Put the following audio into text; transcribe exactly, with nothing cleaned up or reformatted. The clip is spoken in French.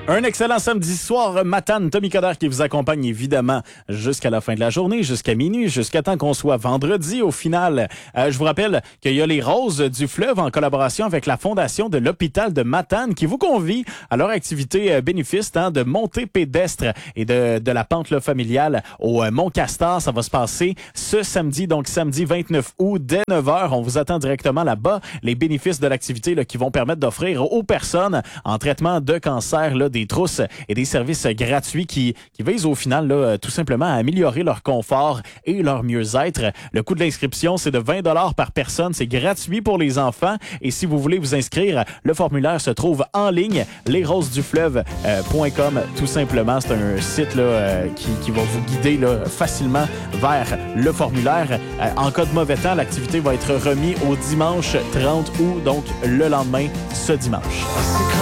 Un excellent samedi soir, Matane, Tommy Coderre qui vous accompagne évidemment jusqu'à la fin de la journée, jusqu'à minuit, jusqu'à temps qu'on soit vendredi. Au final, euh, je vous rappelle qu'il y a les Roses du Fleuve en collaboration avec la Fondation de l'Hôpital de Matane qui vous convie à leur activité euh, bénéfice hein, de montée pédestre et de, de la pente là, familiale au euh, Mont-Castor. Ça va se passer ce samedi, donc samedi vingt-neuf août dès neuf heures. On vous attend directement là-bas. Les bénéfices de l'activité là, qui vont permettre d'offrir aux personnes en traitement de cancer là, des trousses et des services gratuits qui, qui visent au final là, tout simplement à améliorer leur confort et leur mieux-être. Le coût de l'inscription, c'est de vingt dollars par personne. C'est gratuit pour les enfants. Et si vous voulez vous inscrire, le formulaire se trouve en ligne, les roses du fleuve point com. Tout simplement, c'est un site là, euh, qui, qui va vous guider là, facilement vers le formulaire. Euh, en cas de mauvais temps, l'activité va être remise au dimanche trente août, donc le lendemain, ce dimanche.